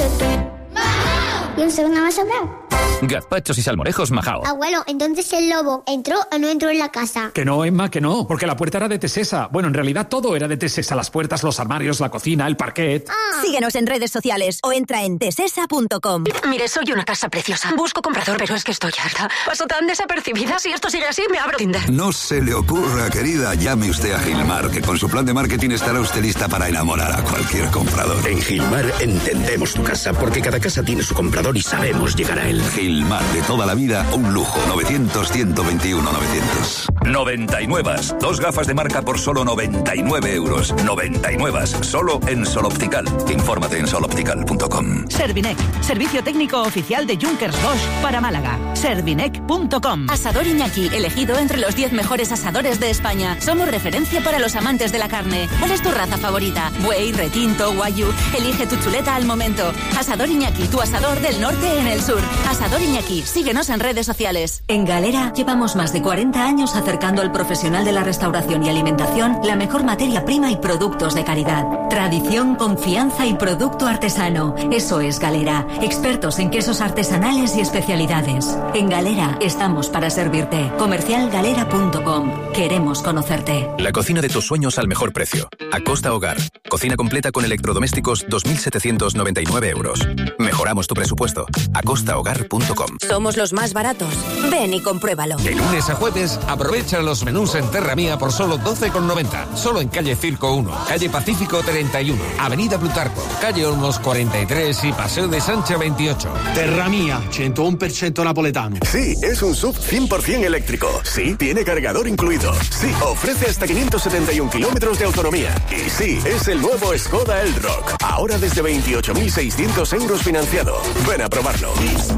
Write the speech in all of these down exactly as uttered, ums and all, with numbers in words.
¿Y un segundo más habrá? Gazpachos y salmorejos Majao. Abuelo, entonces el lobo ¿entró o no entró en la casa? Que no, Emma, que no, porque la puerta era de Tesesa. Bueno, en realidad todo era de Tesesa. Las puertas, los armarios, la cocina, el parquet. Ah. Síguenos en redes sociales o entra en tesesa punto com. Mire, soy una casa preciosa. Busco comprador, pero es que estoy harta. Paso tan desapercibida. Si esto sigue así, me abro Tinder. No se le ocurra, querida. Llame usted a Gilmar, que con su plan de marketing estará usted lista para enamorar a cualquier comprador. En Gilmar entendemos tu casa, porque cada casa tiene su comprador y sabemos llegar a él. Gilmar, de toda la vida, un lujo. novecientos, ciento veintiuno, novecientos. noventa y nueve. Dos gafas de marca por solo noventa y nueve euros. noventa y nueve. Solo en Sol Optical. Infórmate en sol optical punto com. Servinec, servicio técnico oficial de Junkers Bosch para Málaga. servinec punto com. Asador Iñaki, elegido entre los diez mejores asadores de España. Somos referencia para los amantes de la carne. ¿Cuál es tu raza favorita? Buey, retinto, guayú. Elige tu chuleta al momento. Asador Iñaki, tu asador del norte en el sur. Asador Iñaki, síguenos en redes sociales. En Galera llevamos más de cuarenta años acercando al profesional de la restauración y alimentación la mejor materia prima y productos de calidad. Tradición, confianza y producto artesano. Eso es Galera. Expertos en quesos artesanales y especialidades. En Galera estamos para servirte. comercial galera punto com. Queremos conocerte. La cocina de tus sueños al mejor precio. Acosta Hogar. Cocina completa con electrodomésticos dos mil setecientos noventa y nueve euros. Mejoramos tu presupuesto. acosta hogar punto com. Somos los más baratos. Ven y compruébalo. De lunes a jueves, aprovecha los menús en Terra Mía por solo doce con noventa. Solo en calle Circo uno, calle Pacífico treinta y uno, avenida Plutarco, calle Olmos cuarenta y tres y paseo de Sancha veintiocho. Terra Mía, ciento uno por ciento napoletano. Sí, es un S U V cien por ciento eléctrico. Sí, tiene cargador incluido. Sí, ofrece hasta quinientos setenta y uno kilómetros de autonomía. Y sí, es el nuevo Skoda Elroq. Ahora desde veintiocho mil seiscientos euros financiado. Ven a probarlo.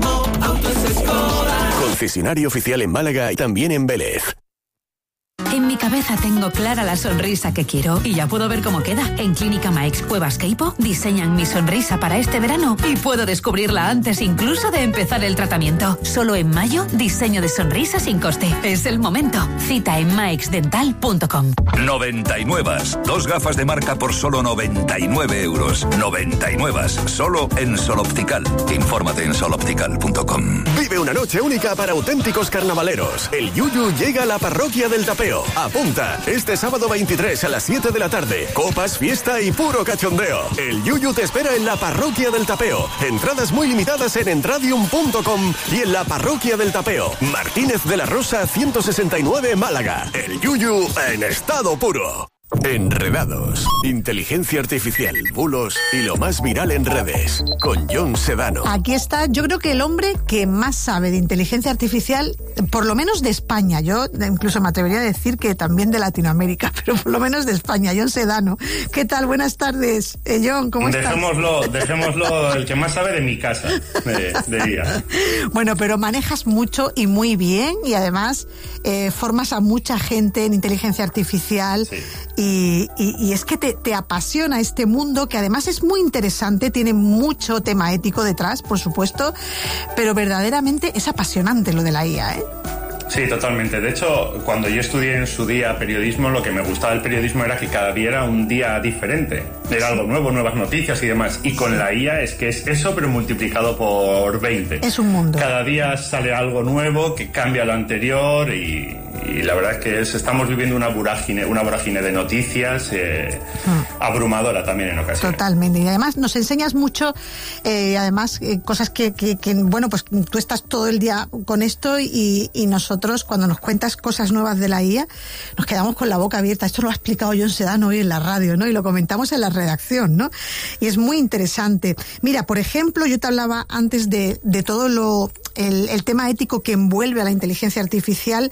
Concesionario oficial en Málaga y también en Vélez. En mi cabeza tengo clara la sonrisa que quiero y ya puedo ver cómo queda. En Clínica Maix Cuevas Queipo diseñan mi sonrisa para este verano y puedo descubrirla antes incluso de empezar el tratamiento. Solo en mayo, diseño de sonrisa sin coste. Es el momento. Cita en maix dental punto com. noventa y nueve. Dos gafas de marca por solo noventa y nueve euros. noventa y nueve. Solo en Sol Optical. Infórmate en sol optical punto com. Vive una noche única para auténticos carnavaleros. El Yuyu llega a la parroquia del Tapeo. Apunta, este sábado veintitrés a las siete de la tarde. Copas, fiesta y puro cachondeo. El Yuyu te espera en la parroquia del Tapeo. Entradas muy limitadas en entradium punto com y en la parroquia del Tapeo. Martínez de la Rosa ciento sesenta y nueve, Málaga. El Yuyu en estado puro. Enredados, inteligencia artificial, bulos y lo más viral en redes, con Jon Sedano. Aquí está, yo creo que el hombre que más sabe de inteligencia artificial, por lo menos de España, yo incluso me atrevería a decir que también de Latinoamérica, pero por lo menos de España, Jon Sedano. ¿Qué tal? Buenas tardes, eh, Jon, ¿cómo estás? Dejémoslo, dejémoslo el que más sabe de mi casa, de, de día. Bueno, pero manejas mucho y muy bien, y además eh, formas a mucha gente en inteligencia artificial. Sí. Y, y, y es que te, te apasiona este mundo, que además es muy interesante, tiene mucho tema ético detrás, por supuesto, pero verdaderamente es apasionante lo de la I A, ¿eh? Sí, totalmente. De hecho, cuando yo estudié en su día periodismo, lo que me gustaba del periodismo era que cada día era un día diferente. Era algo nuevo, nuevas noticias y demás. Y con la I A es que es eso, pero multiplicado por veinte. Es un mundo. Cada día sale algo nuevo que cambia lo anterior y, y la verdad es que es, estamos viviendo una vorágine, una vorágine de noticias eh, mm. abrumadora también en ocasiones. Totalmente. Y además nos enseñas mucho, eh, además eh, cosas que, que, que, bueno, pues tú estás todo el día con esto y, y nosotros cuando nos cuentas cosas nuevas de la I A, nos quedamos con la boca abierta. Esto lo ha explicado Jon Sedano hoy en la radio, ¿no? Y lo comentamos en la redacción, ¿no? Y es muy interesante. Mira, por ejemplo, yo te hablaba antes de, de todo lo, el, el tema ético que envuelve a la inteligencia artificial,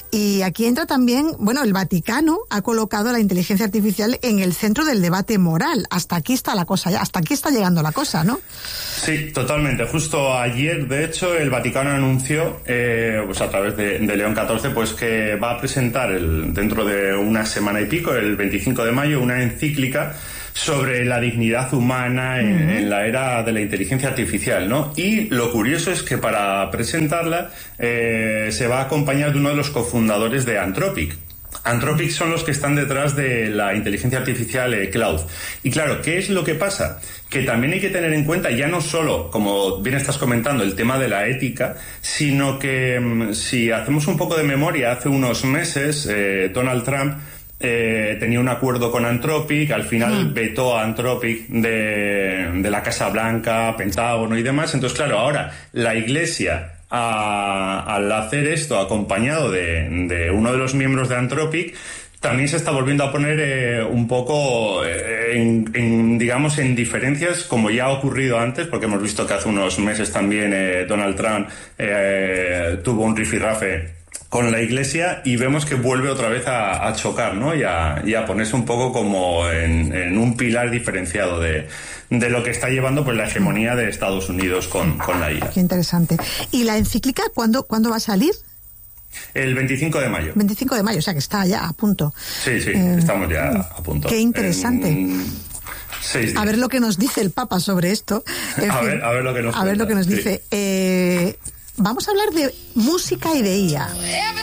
y aquí entra también, bueno, el Vaticano ha colocado la inteligencia artificial en el centro del debate moral. Hasta aquí está la cosa, ya, hasta aquí está llegando la cosa, ¿no? Sí, totalmente. Justo ayer, de hecho, el Vaticano anunció, eh, pues a través de, de León catorce, pues que va a presentar el, dentro de una semana y pico, el veinticinco de mayo, una encíclica sobre la dignidad humana en, uh-huh. en la era de la inteligencia artificial, ¿no? Y lo curioso es que para presentarla eh, se va a acompañar de uno de los cofundadores de Anthropic, Anthropic son los que están detrás de la inteligencia artificial eh, Cloud. Y claro, ¿qué es lo que pasa? Que también hay que tener en cuenta ya no solo, como bien estás comentando, el tema de la ética, sino que mmm, si hacemos un poco de memoria, hace unos meses eh, Donald Trump eh, tenía un acuerdo con Anthropic, al final mm. vetó a Anthropic de, de la Casa Blanca, Pentágono y demás. Entonces, claro, ahora la Iglesia, a, al hacer esto acompañado de, de uno de los miembros de Anthropic, también se está volviendo a poner eh, un poco eh, en, en, digamos, en diferencias, como ya ha ocurrido antes, porque hemos visto que hace unos meses también eh, Donald Trump eh, tuvo un rifirrafe con la Iglesia, y vemos que vuelve otra vez a, a chocar, ¿no? Y a, y a ponerse un poco como en, en un pilar diferenciado de, de lo que está llevando pues la hegemonía de Estados Unidos con, con la I A. Qué interesante. ¿Y la encíclica cuándo, cuándo va a salir? El veinticinco de mayo. veinticinco de mayo, o sea que está ya a punto. Sí, sí, eh, estamos ya a punto. Qué interesante. En, seis a ver lo que nos dice el Papa sobre esto. En a, fin, ver, a ver lo que nos A ver lo que nos sí. dice. Eh, vamos a hablar de música y de I A.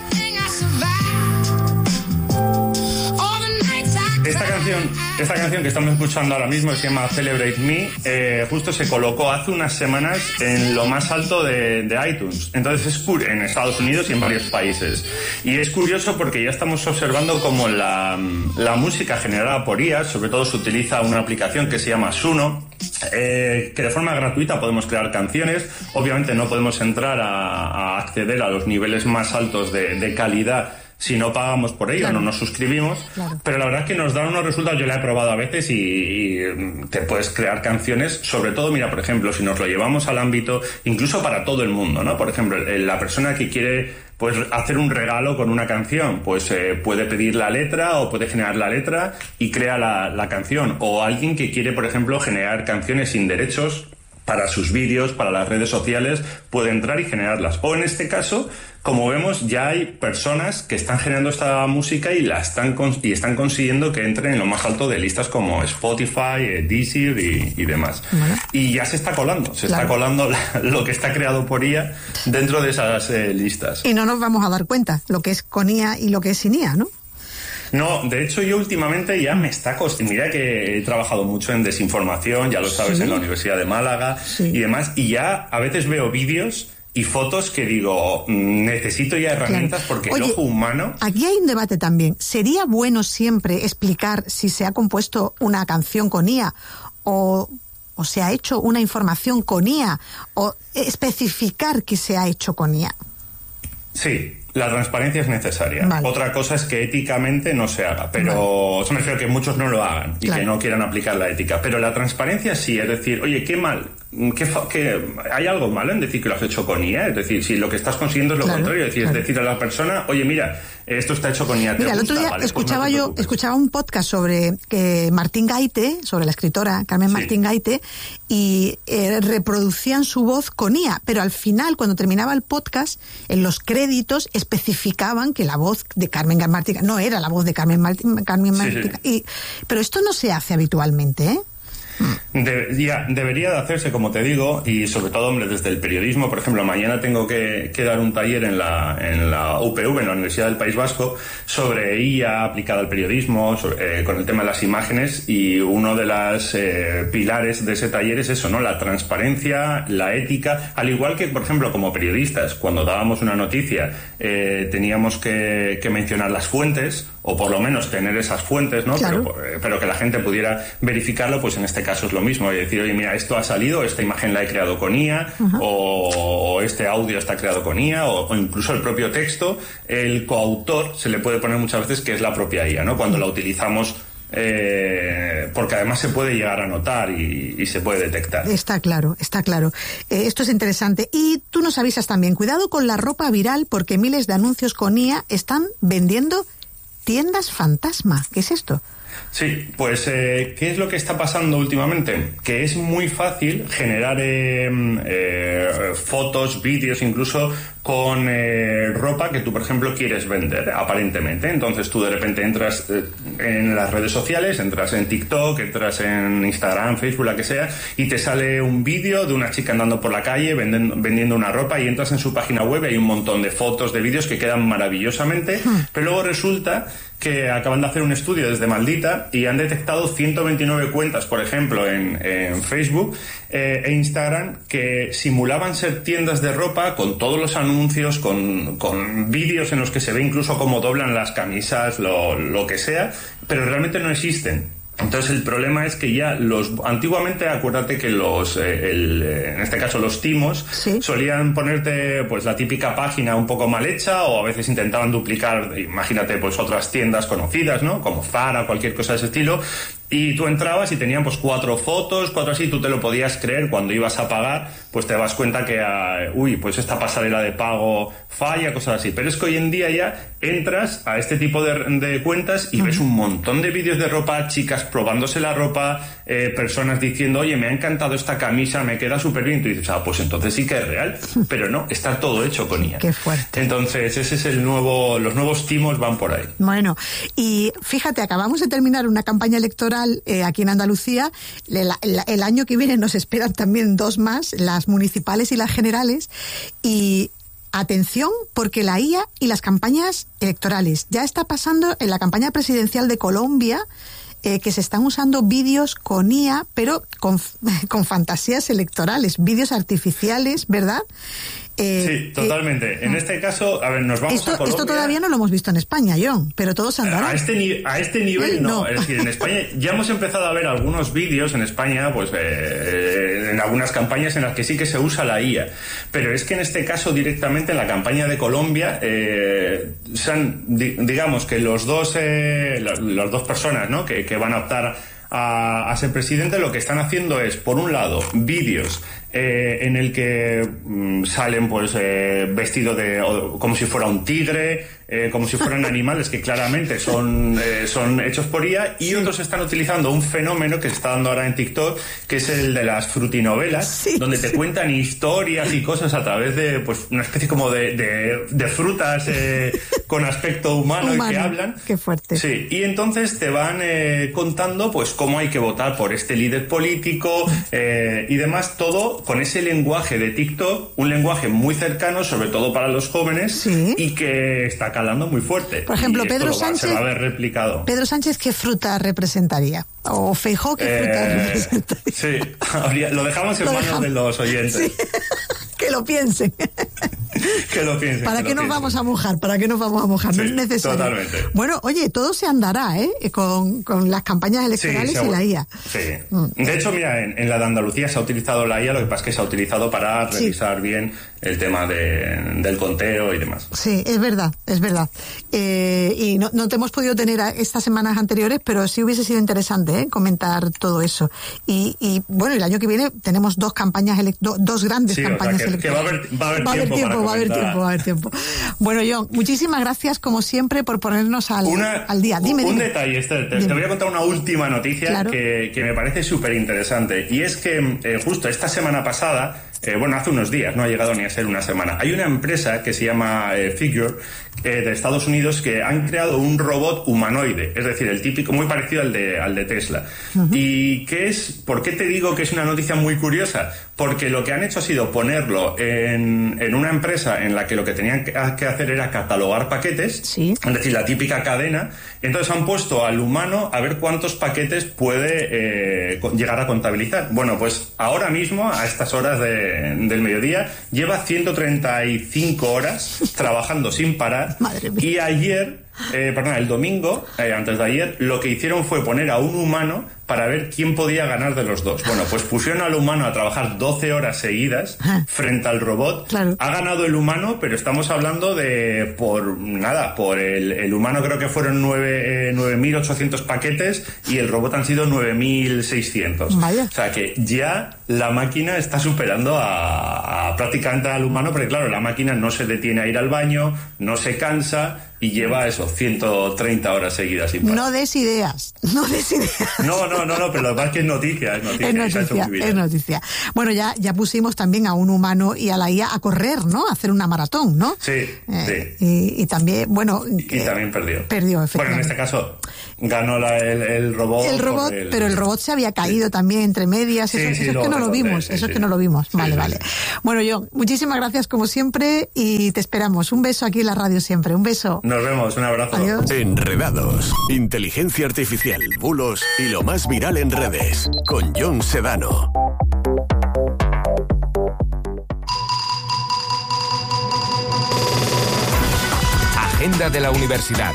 Esta canción, esta canción que estamos escuchando ahora mismo se llama Celebrate Me, eh, justo se colocó hace unas semanas en lo más alto de, de iTunes. Entonces es cur- en Estados Unidos y en varios países. Y es curioso porque ya estamos observando como la, la música generada por I A, sobre todo se utiliza una aplicación que se llama Suno, eh, que de forma gratuita podemos crear canciones. Obviamente no podemos entrar a, a acceder a los niveles más altos de, de calidad si no pagamos por ello, claro. no nos suscribimos, claro. Pero la verdad es que nos dan unos resultados, yo la he probado a veces y, y te puedes crear canciones, sobre todo, mira, por ejemplo, si nos lo llevamos al ámbito, incluso para todo el mundo, ¿no? Por ejemplo, la persona que quiere pues hacer un regalo con una canción, pues eh, puede pedir la letra o puede generar la letra y crea la, la canción. O alguien que quiere, por ejemplo, generar canciones sin derechos para sus vídeos, para las redes sociales, puede entrar y generarlas. O en este caso, como vemos, ya hay personas que están generando esta música y la están cons- y están consiguiendo que entren en lo más alto de listas como Spotify, eh, Deezer y, y demás. Bueno. Y ya se está colando, se claro. está colando la, lo que está creado por I A dentro de esas eh, listas. Y no nos vamos a dar cuenta lo que es con I A y lo que es sin I A, ¿no? No, de hecho yo últimamente ya me está costando, mira que he trabajado mucho en desinformación, ya lo sabes, sí. en la Universidad de Málaga sí. y demás, y ya a veces veo vídeos y fotos que digo, necesito ya herramientas claro. porque Oye, el ojo humano... Aquí hay un debate también. ¿Sería bueno siempre explicar si se ha compuesto una canción con I A o, o se ha hecho una información con I A o especificar que se ha hecho con I A? Sí. La transparencia es necesaria. Vale. Otra cosa es que éticamente no se haga, pero vale. eso me refiero a que muchos no lo hagan y claro. que no quieran aplicar la ética. Pero la transparencia sí, es decir, oye, qué mal, qué, fa- qué hay algo malo en decir que lo has hecho con I A, es decir, si lo que estás consiguiendo es lo claro, contrario, es decir, claro. es decir a la persona, oye, mira, esto está hecho con I A. Mira, el otro día vale, escuchaba pues no yo, escuchaba un podcast sobre eh, Martín Gaite, sobre la escritora Carmen sí. Martín Gaite, y eh, reproducían su voz con I A, pero al final, cuando terminaba el podcast, en los créditos especificaban que la voz de Carmen Martín no era la voz de Carmen Martín, Carmen Martín, sí, sí. Y, pero esto no se hace habitualmente, ¿eh? De, ya, debería de hacerse, como te digo, y sobre todo, hombre, desde el periodismo. Por ejemplo, mañana tengo que, que dar un taller en la, en la U P V, en la Universidad del País Vasco, sobre I A aplicada al periodismo, sobre, eh, con el tema de las imágenes, y uno de los eh, pilares de ese taller es eso, ¿no? La transparencia, la ética, al igual que, por ejemplo, como periodistas, cuando dábamos una noticia, eh, teníamos que, que mencionar las fuentes, o por lo menos tener esas fuentes, ¿no? Claro. Pero, pero que la gente pudiera verificarlo, pues en este caso es lo mismo, es decir, oye, mira, esto ha salido, esta imagen la he creado con I A, uh-huh. o, o este audio está creado con I A, o, o incluso el propio texto, el coautor se le puede poner muchas veces que es la propia I A, ¿no? Cuando uh-huh. la utilizamos, eh, porque además se puede llegar a notar y, y se puede detectar. Está claro, está claro. Eh, esto es interesante. Y tú nos avisas también, cuidado con la ropa viral, porque miles de anuncios con I A están vendiendo tiendas fantasma. ¿Qué es esto? Sí, pues eh, ¿qué es lo que está pasando últimamente? Que es muy fácil generar eh, eh, fotos, vídeos, incluso con eh, ropa que tú, por ejemplo, quieres vender, aparentemente. Entonces tú de repente entras eh, en las redes sociales, entras en TikTok, entras en Instagram, Facebook, la que sea, y te sale un vídeo de una chica andando por la calle vendiendo, vendiendo una ropa, y entras en su página web y hay un montón de fotos, de vídeos que quedan maravillosamente, pero luego resulta que acaban de hacer un estudio desde Maldita y han detectado ciento veintinueve cuentas, por ejemplo, en, en Facebook eh, e Instagram, que simulaban ser tiendas de ropa con todos los anuncios, con, con vídeos en los que se ve incluso cómo doblan las camisas, lo, lo que sea, pero realmente no existen. Entonces el problema es que ya los antiguamente, acuérdate que los eh, el, en este caso los timos, ¿sí?, solían ponerte pues la típica página un poco mal hecha, o a veces intentaban duplicar, imagínate, pues otras tiendas conocidas, ¿no?, como Zara o cualquier cosa de ese estilo, y tú entrabas y tenían pues cuatro fotos, cuatro así, tú te lo podías creer. Cuando ibas a pagar, pues te das cuenta que uh, uy, pues esta pasarela de pago falla, cosas así. Pero es que hoy en día ya entras a este tipo de, de cuentas y uh-huh. ves un montón de vídeos de ropa, chicas probándose la ropa, eh, personas diciendo, oye, me ha encantado esta camisa, me queda súper bien. Y tú dices, ah, pues entonces sí que es real. Pero no, está todo hecho con I A. Qué fuerte. Entonces ese es el nuevo, los nuevos timos van por ahí. Bueno, y fíjate, acabamos de terminar una campaña electoral eh, aquí en Andalucía. El, el, el año que viene nos esperan también dos más, las municipales y las generales. Y atención, porque la I A y las campañas electorales ya está pasando en la campaña presidencial de Colombia, eh, que se están usando vídeos con I A, pero con, con fantasías electorales, vídeos artificiales, ¿verdad? Eh, sí, totalmente. Eh, en este caso, a ver, nos vamos esto, a Colombia. Esto todavía no lo hemos visto en España, John, pero todos andarán. A este, ni- a este nivel eh, no. no. Es decir, en España ya hemos empezado a ver algunos vídeos en España, pues eh, en algunas campañas en las que sí que se usa la I A. Pero es que en este caso directamente en la campaña de Colombia, eh, sean, di- digamos que los dos, eh, las, las dos personas, ¿no?, que, que van a optar a, a ser presidente, lo que están haciendo es, por un lado, vídeos Eh, en el que mm, salen pues eh, vestidos de o, como si fuera un tigre, eh, como si fueran animales que claramente son eh, son hechos por I A, y otros están utilizando un fenómeno que se está dando ahora en TikTok, que es el de las frutinovelas, sí, donde te sí. cuentan historias y cosas a través de pues una especie como de, de, de frutas eh, con aspecto humano, humano y que hablan. Qué fuerte. Sí, y entonces te van eh, contando pues cómo hay que votar por este líder político eh, y demás, todo con ese lenguaje de TikTok, un lenguaje muy cercano, sobre todo para los jóvenes, sí. y que está calando muy fuerte. Por ejemplo, y Pedro esto Sánchez. Va, se va a ver replicado. Pedro Sánchez, ¿qué fruta representaría? O Feijóo, ¿qué eh, fruta representaría? Sí, habría, lo dejamos en lo manos dejamos. de los oyentes. Sí. Que lo piensen. Que lo piensen. ¿Para que qué nos piensen. vamos a mojar? ¿Para qué nos vamos a mojar? Sí, no es necesario. Totalmente. Bueno, oye, todo se andará, ¿eh? Con, con las campañas electorales sí, y la I A. Sí. Mm. De hecho, mira, en, en la de Andalucía se ha utilizado la I A, lo que pasa es que se ha utilizado para revisar sí. bien el tema de, del conteo y demás. Sí, es verdad, es verdad. Eh, y no, no te hemos podido tener a estas semanas anteriores, pero sí hubiese sido interesante, ¿eh?, comentar todo eso. Y, y bueno, el año que viene tenemos dos campañas, elect- do, dos grandes sí, campañas o sea, que, electorales. Que va a haber, va a haber va tiempo, tiempo va a haber comentar. tiempo, va a haber tiempo. Bueno, John, muchísimas gracias como siempre por ponernos al, una, al día. Dime, un dime. detalle, Esther, te, te voy a contar una última noticia claro. que, que me parece súper interesante. Y es que eh, justo esta semana pasada, eh, bueno, hace unos días, no ha llegado ni a ser una semana, hay una empresa que se llama eh, Figure, eh, de Estados Unidos, que han creado un robot humanoide, es decir, el típico, muy parecido al de, al de Tesla. Uh-huh. ¿Y qué es? ¿Por qué te digo que es una noticia muy curiosa? Porque lo que han hecho ha sido ponerlo en, en una empresa en la que lo que tenían que hacer era catalogar paquetes, sí. es decir, la típica cadena. Entonces han puesto al humano a ver cuántos paquetes puede eh, llegar a contabilizar. Bueno, pues ahora mismo, a estas horas de, del mediodía, lleva ciento treinta y cinco horas trabajando sin parar. Madre mía. Y ayer, eh, perdón, el domingo, eh, antes de ayer, lo que hicieron fue poner a un humano para ver quién podía ganar de los dos. Bueno, pues pusieron al humano a trabajar doce horas seguidas frente al robot. Claro. Ha ganado el humano, pero estamos hablando de, por nada, por el, el humano creo que fueron nueve mil ochocientos paquetes y el robot han sido nueve mil seiscientos. Vaya. O sea que ya la máquina está superando a, a prácticamente al humano, porque claro, la máquina no se detiene a ir al baño, no se cansa, y lleva eso, ciento treinta horas seguidas sin parar. No des ideas, no des ideas. No, no, no, no, pero lo que pasa es que es noticia, es noticia. Es noticia, es noticia. Bueno, ya, ya pusimos también a un humano y a la I A a correr, ¿no? A hacer una maratón, ¿no? Sí, eh, sí. Y, y también, bueno... Y, y también perdió. Perdió, efectivamente. Bueno, en este caso ganó la, el, el robot. El robot, el, pero el robot se había caído sí. también entre medias. Eso, sí, sí, eso es que no lo vimos, sí, eso sí. es que no lo vimos. Sí, vale, sí, vale. Sí. Bueno, yo, muchísimas gracias como siempre y te esperamos. Un beso aquí en la radio siempre. Un beso. Nos vemos, un abrazo. Adiós. Enredados, inteligencia artificial, bulos y lo más viral en redes. Con Jon Sedano. Agenda de la universidad.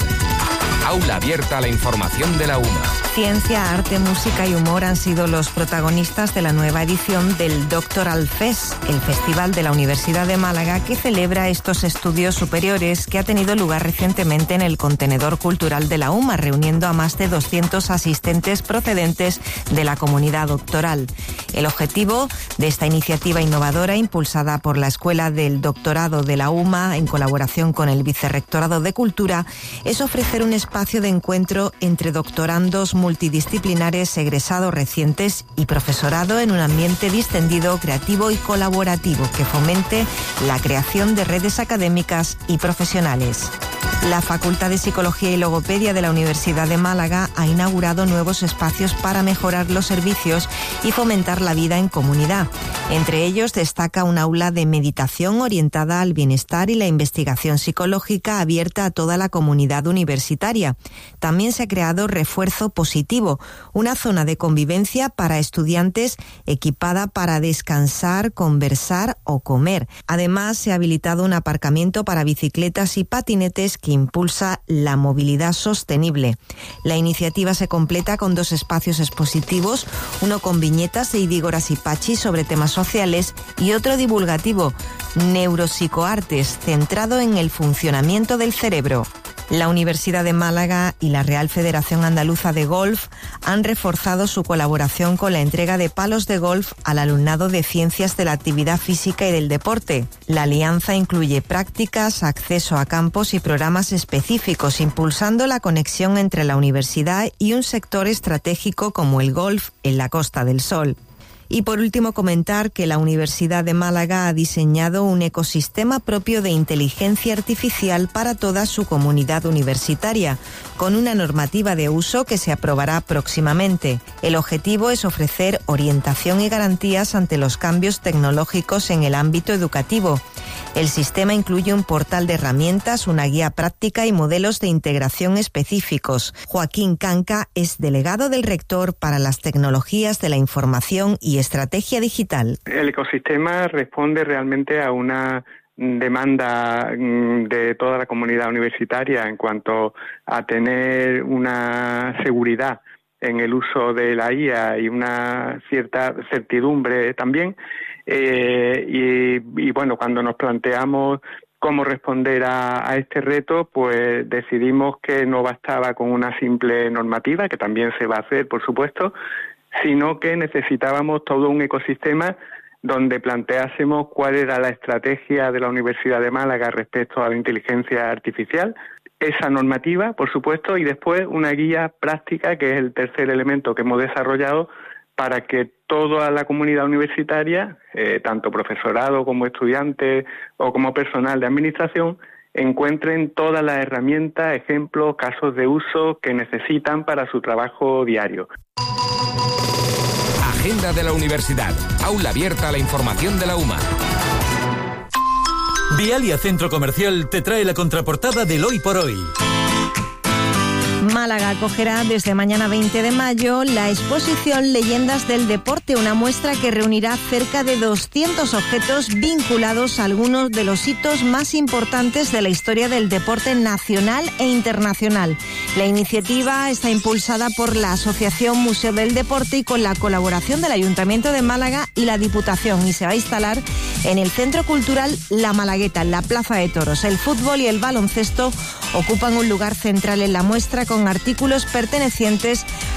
Aula abierta a la información de la UMA. Ciencia, arte, música y humor han sido los protagonistas de la nueva edición del Doctoral Fest, el festival de la Universidad de Málaga que celebra estos estudios superiores que ha tenido lugar recientemente en el contenedor cultural de la UMA, reuniendo a más de doscientos asistentes procedentes de la comunidad doctoral. El objetivo de esta iniciativa innovadora, impulsada por la Escuela del Doctorado de la UMA en colaboración con el Vicerrectorado de Cultura, es ofrecer un espacio de encuentro entre doctorandos multidisciplinares, egresados recientes y profesorado en un ambiente distendido, creativo y colaborativo que fomente la creación de redes académicas y profesionales. La Facultad de Psicología y Logopedia de la Universidad de Málaga ha inaugurado nuevos espacios para mejorar los servicios y fomentar la vida en comunidad. Entre ellos destaca un aula de meditación orientada al bienestar y la investigación psicológica abierta a toda la comunidad universitaria. También se ha creado Refuerzo Positivo, una zona de convivencia para estudiantes equipada para descansar, conversar o comer. Además, se ha habilitado un aparcamiento para bicicletas y patinetes que impulsa la movilidad sostenible. La iniciativa se completa con dos espacios expositivos, uno con viñetas de Idígoras y Pachi sobre temas sociales y otro divulgativo, Neuropsicoartes, centrado en el funcionamiento del cerebro. La Universidad de Málaga y la Real Federación Andaluza de Golf han reforzado su colaboración con la entrega de palos de golf al alumnado de Ciencias de la Actividad Física y del Deporte. La alianza incluye prácticas, acceso a campos y programas específicos, impulsando la conexión entre la universidad y un sector estratégico como el golf en la Costa del Sol. Y por último comentar que la Universidad de Málaga ha diseñado un ecosistema propio de inteligencia artificial para toda su comunidad universitaria, con una normativa de uso que se aprobará próximamente. El objetivo es ofrecer orientación y garantías ante los cambios tecnológicos en el ámbito educativo. El sistema incluye un portal de herramientas, una guía práctica y modelos de integración específicos. Joaquín Canca es delegado del rector para las tecnologías de la información y estrategia digital. El ecosistema responde realmente a una demanda de toda la comunidad universitaria en cuanto a tener una seguridad en el uso de la I A y una cierta certidumbre también. Eh, y, y bueno, cuando nos planteamos cómo responder a, a este reto, pues decidimos que no bastaba con una simple normativa, que también se va a hacer, por supuesto, sino que necesitábamos todo un ecosistema donde planteásemos cuál era la estrategia de la Universidad de Málaga respecto a la inteligencia artificial, esa normativa, por supuesto, y después una guía práctica, que es el tercer elemento que hemos desarrollado, para que toda la comunidad universitaria, eh, tanto profesorado como estudiantes o como personal de administración, encuentren todas las herramientas, ejemplos, casos de uso que necesitan para su trabajo diario. Agenda de la universidad. Aula abierta a la información de la UMA. Vialia Centro Comercial te trae la contraportada del Hoy por Hoy. Málaga acogerá desde mañana veinte de mayo la exposición Leyendas del Deporte, una muestra que reunirá cerca de doscientos objetos vinculados a algunos de los hitos más importantes de la historia del deporte nacional e internacional. La iniciativa está impulsada por la Asociación Museo del Deporte y con la colaboración del Ayuntamiento de Málaga y la Diputación, y se va a instalar en el Centro Cultural La Malagueta, en la Plaza de Toros. El fútbol y el baloncesto ocupan un lugar central en la muestra, con artículos pertenecientes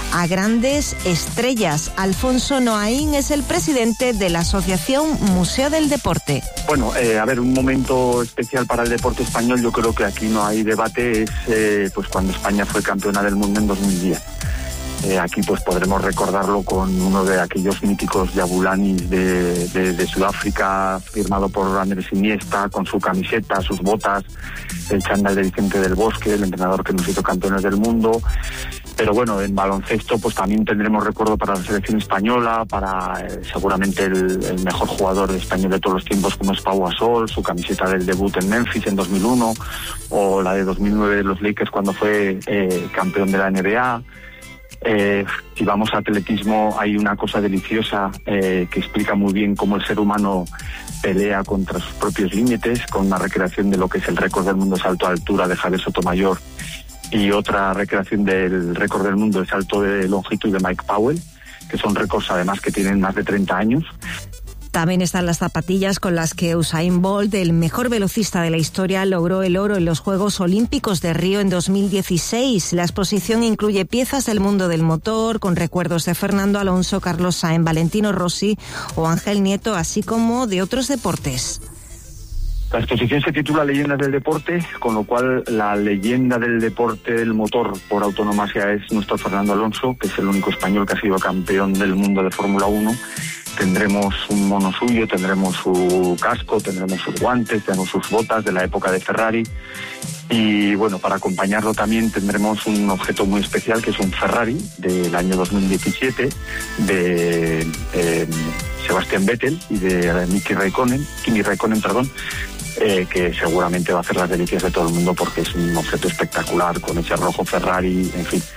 a grandes estrellas. Alfonso Noaín es el presidente de la Asociación Museo del Deporte. Bueno, eh, a ver, un momento especial para el deporte español, yo creo que aquí no hay debate, es eh, pues cuando España fue campeona del mundo en dos mil diez. Eh, aquí pues podremos recordarlo con uno de aquellos míticos Yabulanis de, de, de Sudáfrica, firmado por Andrés Iniesta, con su camiseta, sus botas, el chándal de Vicente del Bosque, el entrenador que nos hizo campeones del mundo. Pero bueno, en baloncesto pues también tendremos recuerdo para la selección española, para eh, seguramente el, el mejor jugador español de todos los tiempos como es Pau Gasol, su camiseta del debut en Memphis en dos mil uno, o la de dos mil nueve de los Lakers cuando fue eh, campeón de la N B A. Eh, si vamos a atletismo, hay una cosa deliciosa eh, que explica muy bien cómo el ser humano pelea contra sus propios límites, con una recreación de lo que es el récord del mundo de salto a altura de Javier Sotomayor y otra recreación del récord del mundo de salto de longitud de Mike Powell, que son récords además que tienen más de treinta años. También están las zapatillas con las que Usain Bolt, el mejor velocista de la historia, logró el oro en los Juegos Olímpicos de Río en dos mil dieciséis. La exposición incluye piezas del mundo del motor, con recuerdos de Fernando Alonso, Carlos Sainz, Valentino Rossi o Ángel Nieto, así como de otros deportes. La exposición se titula Leyendas del Deporte, con lo cual la leyenda del deporte del motor por autonomasia es nuestro Fernando Alonso, que es el único español que ha sido campeón del mundo de Fórmula uno. Tendremos un mono suyo, tendremos su casco, tendremos sus guantes, tendremos sus botas de la época de Ferrari. Y bueno, para acompañarlo también tendremos un objeto muy especial que es un Ferrari del año dos mil diecisiete de eh, Sebastian Vettel y de Kimi Räikkönen, Kimi Räikkönen, perdón, eh, que seguramente va a hacer las delicias de todo el mundo porque es un objeto espectacular con ese rojo Ferrari, en fin.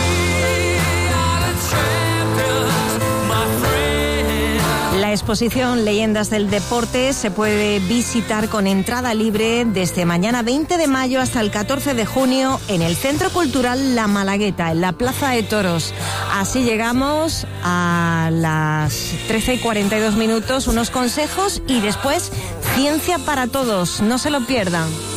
La exposición Leyendas del Deporte se puede visitar con entrada libre desde mañana veinte de mayo hasta el catorce de junio en el Centro Cultural La Malagueta, en la Plaza de Toros. Así llegamos a las trece y cuarenta y dos minutos, unos consejos y después Ciencia para Todos. No se lo pierdan.